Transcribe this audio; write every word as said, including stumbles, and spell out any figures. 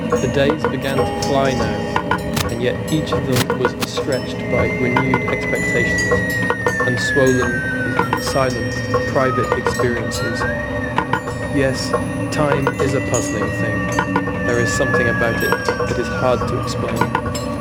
The days began to fly now, and yet each of them was stretched by renewed expectations and swollen with silent, private experiences. Yes, time is a puzzling thing. There is something about it that is hard to explain.